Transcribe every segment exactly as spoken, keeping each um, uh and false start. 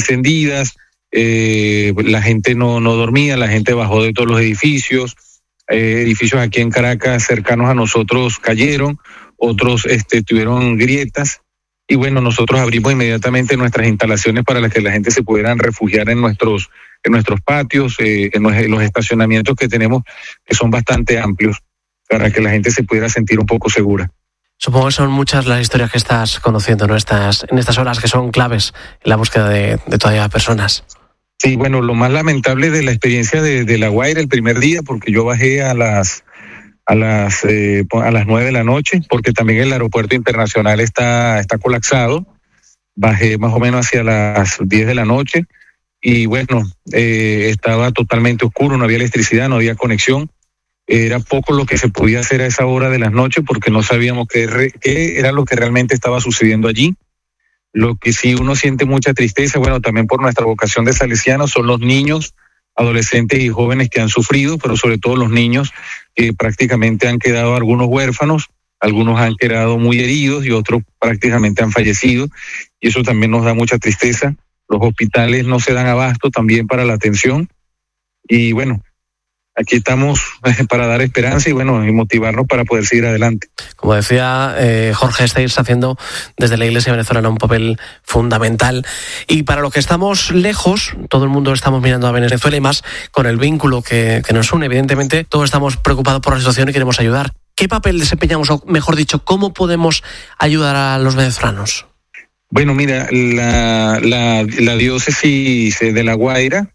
encendidas, eh, la gente no, no dormía, la gente bajó de todos los edificios, eh, edificios aquí en Caracas cercanos a nosotros cayeron, otros este, tuvieron grietas, y bueno, nosotros abrimos inmediatamente nuestras instalaciones para que la gente se pudieran refugiar en nuestros, en nuestros patios, eh, en, los, en los estacionamientos que tenemos, que son bastante amplios, para que la gente se pudiera sentir un poco segura. Supongo que son muchas las historias que estás conociendo, ¿no? Estas, en estas horas que son claves en la búsqueda de, de todavía personas. Sí, bueno, lo más lamentable de la experiencia de, de La Guaira el primer día, porque yo bajé a las a las eh, a las nueve de la noche, porque también el aeropuerto internacional está está colapsado. Bajé más o menos hacia las diez de la noche y bueno, eh, estaba totalmente oscuro, no había electricidad, no había conexión. Era poco lo que se podía hacer a esa hora de las noches porque no sabíamos qué, re, qué era lo que realmente estaba sucediendo allí. Lo que sí uno siente mucha tristeza, bueno, también por nuestra vocación de salesianos, son los niños, adolescentes y jóvenes que han sufrido, pero sobre todo los niños que prácticamente han quedado algunos huérfanos, algunos han quedado muy heridos y otros prácticamente han fallecido, y eso también nos da mucha tristeza. Los hospitales no se dan abasto también para la atención, y bueno, aquí estamos para dar esperanza y bueno, y motivarnos para poder seguir adelante. Como decía eh, Jorge, estáis haciendo desde la Iglesia venezolana un papel fundamental. Y para los que estamos lejos, todo el mundo estamos mirando a Venezuela y más con el vínculo que, que nos une. Evidentemente, todos estamos preocupados por la situación y queremos ayudar. ¿Qué papel desempeñamos, o mejor dicho, cómo podemos ayudar a los venezolanos? Bueno, mira, la, la, la diócesis de La Guaira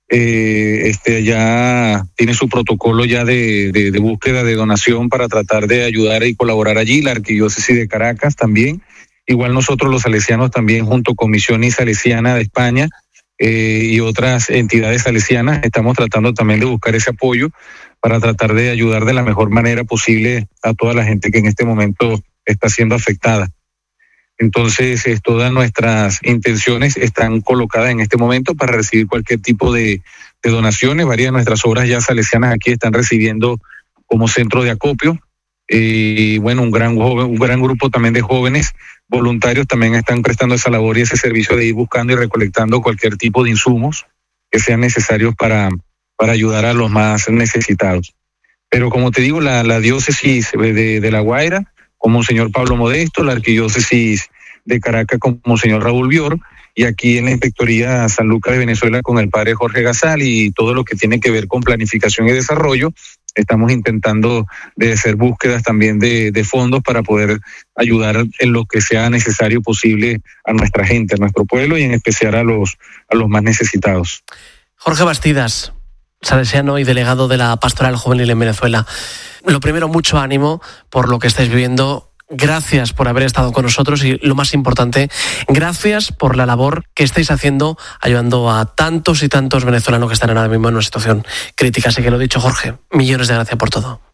Eh, este ya tiene su protocolo ya de, de, de búsqueda de donación para tratar de ayudar y colaborar allí, la Arquidiócesis de Caracas también, igual nosotros los salesianos también junto con Misiones Salesiana de España eh, y otras entidades salesianas estamos tratando también de buscar ese apoyo para tratar de ayudar de la mejor manera posible a toda la gente que en este momento está siendo afectada. Entonces, eh, todas nuestras intenciones están colocadas en este momento para recibir cualquier tipo de, de donaciones. Varias de nuestras obras ya salesianas aquí están recibiendo como centro de acopio. Y eh, bueno, un gran, joven, un gran grupo también de jóvenes voluntarios también están prestando esa labor y ese servicio de ir buscando y recolectando cualquier tipo de insumos que sean necesarios para, para ayudar a los más necesitados. Pero como te digo, la, la diócesis de, de La Guaira, como Monseñor Pablo Modesto, la Arquidiócesis de Caracas con Monseñor Raúl Bior, y aquí en la Inspectoría San Lucas de Venezuela con el padre Jorge Gazal y todo lo que tiene que ver con planificación y desarrollo, estamos intentando de hacer búsquedas también de, de fondos para poder ayudar en lo que sea necesario posible a nuestra gente, a nuestro pueblo y en especial a los, a los más necesitados. Jorge Bastidas, salesiano y delegado de la Pastoral Juvenil en Venezuela. Lo primero, mucho ánimo por lo que estáis viviendo. Gracias por haber estado con nosotros y, lo más importante, gracias por la labor que estáis haciendo ayudando a tantos y tantos venezolanos que están ahora mismo en una situación crítica. Así que lo dicho, Jorge, millones de gracias por todo.